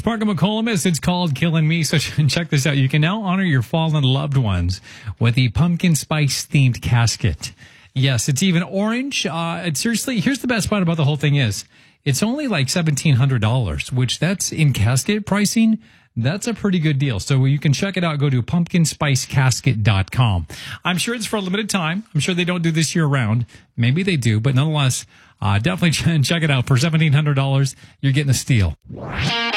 Sparkle McCollum. It's called Killing Me. So check this out. You can now honor your fallen loved ones with the pumpkin spice themed casket. Yes, it's even orange. Seriously, here's the best part about the whole thing is it's only like $1,700, which that's in casket pricing. That's a pretty good deal. So you can check it out. Go to pumpkinspicecasket.com. I'm sure it's for a limited time. I'm sure they don't do this year round. Maybe they do, but nonetheless, definitely check it out. For $1,700, you're getting a steal.